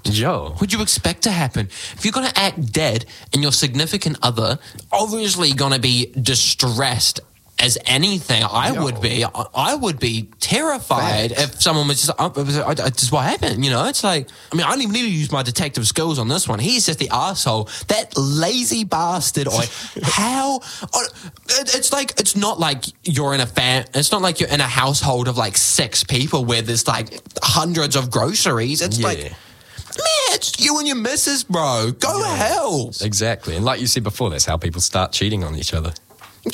Yo. What would you expect to happen? If you're going to act dead and your significant other obviously going to be distressed as anything, I would be terrified if someone was just what happened, you know? It's like, I mean, I don't even need to use my detective skills on this one. He's just the arsehole. That lazy bastard. It's like, it's not like you're in it's not like you're in a household of like 6 people where there's like hundreds of groceries. It's like, man, it's you and your missus, bro. Go help. Exactly. And like you said before, that's how people start cheating on each other.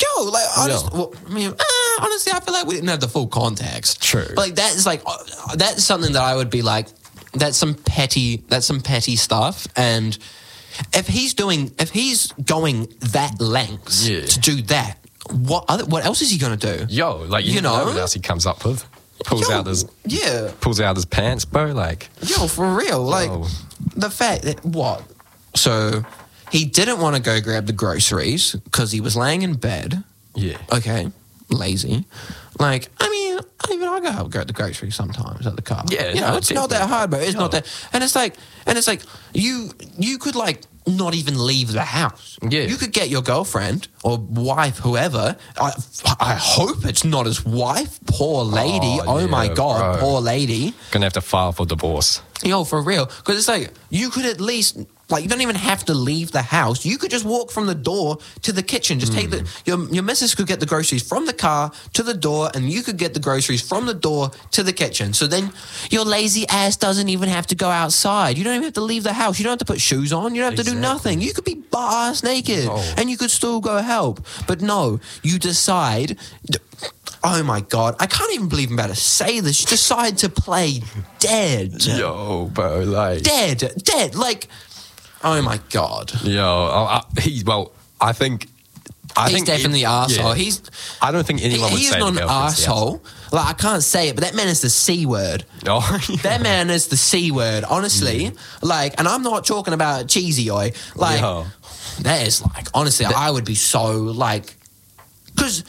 Honestly, I feel like we didn't have the full context. True. But like that's something that I would be like, that's some petty stuff. And if he's going that lengths to do that, what else is he gonna do? Yo, like you know what else he comes up with? Pulls out his pants, bro. Like, yo, for real. Like the fact that so. He didn't want to go grab the groceries because he was laying in bed. Yeah. Okay. Lazy. Like, I mean, I go help grab the groceries sometimes at the car. Yeah. You know, it's not that hard, but it's not that. And it's like, you could like not even leave the house. Yeah. You could get your girlfriend or wife, whoever. I hope it's not his wife. Poor lady. Oh my God. Bro. Poor lady. Gonna have to file for divorce. Yo, for real. Because it's like, you could at least... Like, you don't even have to leave the house. You could just walk from the door to the kitchen. Just take your missus could get the groceries from the car to the door, and you could get the groceries from the door to the kitchen. So then your lazy ass doesn't even have to go outside. You don't even have to leave the house. You don't have to put shoes on. You don't have to do nothing. You could be butt-ass naked, and you could still go help. But no, you decide... Oh my God, I can't even believe I'm about to say this. You decide to play dead. Yo, bro, like... Dead, like... Oh my God. Yo, I think he's definitely the arsehole. Yeah. I don't think anyone would say he's not an arsehole. Like, I can't say it, but that man is the C word. Oh, yeah. That man is the C word, honestly. Like, and I'm not talking about cheesy oi. Like, that is like, honestly, I would be so like, because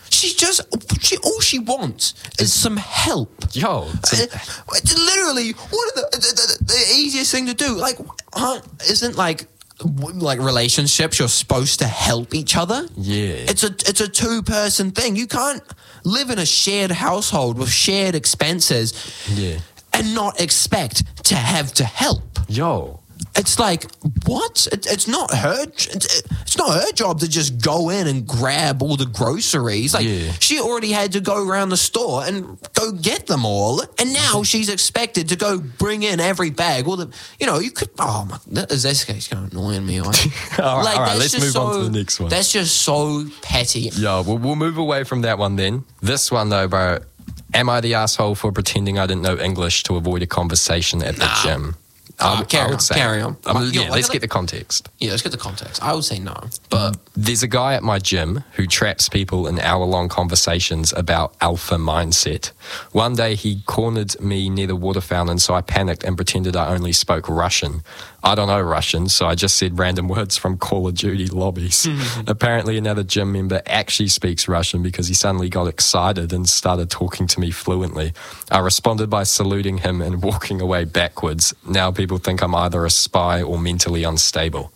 all she wants is some help. Yo, it's literally one of the easiest thing to do. Like, isn't like relationships, you're supposed to help each other? Yeah. It's a 2-person thing. You can't live in a shared household with shared expenses and not expect to have to help. Yo. It's like, what? It's not her. It's not her job to just go in and grab all the groceries. Like, she already had to go around the store and go get them all, and now she's expected to go bring in every bag. All the, you could. Oh my, this case kind of annoying me. Like, all right, let's move on to the next one. That's just so petty. Yeah, we'll move away from that one then. This one though, bro. Am I the asshole for pretending I didn't know English to avoid a conversation at the gym? Carry on. Let's get the context. Yeah, let's get the context. I would say no. But there's a guy at my gym who traps people in hour-long conversations about alpha mindset. One day he cornered me near the water fountain, so I panicked and pretended I only spoke Russian. I don't know Russian, so I just said random words from Call of Duty lobbies. Apparently another gym member actually speaks Russian because he suddenly got excited and started talking to me fluently. I responded by saluting him and walking away backwards. Now people think I'm either a spy or mentally unstable.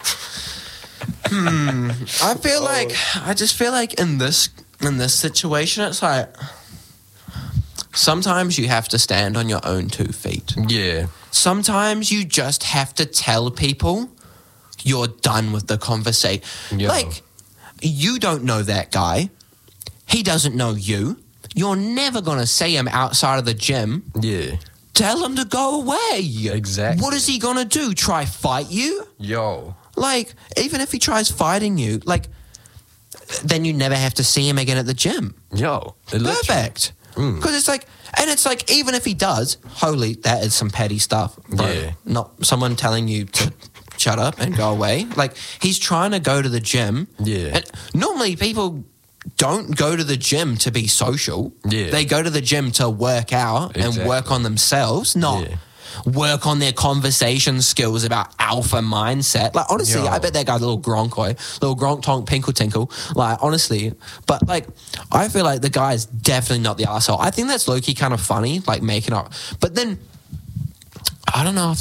I just feel like in this situation, it's like sometimes you have to stand on your own 2 feet. Yeah. Sometimes you just have to tell people you're done with the conversation. Yeah. Like, you don't know that guy. He doesn't know you. You're never going to see him outside of the gym. Yeah. Tell him to go away. Exactly. What is he going to do? Try fight you? Yo. Like, even if he tries fighting you, like, then you never have to see him again at the gym. Yo. Perfect. Because it's like, and it's like, even if he does, holy, that is some petty stuff, bro. Yeah. Not someone telling you to shut up and go away. Like, he's trying to go to the gym. Yeah. And normally people don't go to the gym to be social. Yeah. They go to the gym to work out and work on themselves, not work on their conversation skills about alpha mindset. Like, honestly, I bet that guy's a little Gronk tonk pinkle tinkle. Like, honestly. But, like, I feel like the guy is definitely not the arsehole. I think that's low-key kind of funny, like, making up. But then, I don't know if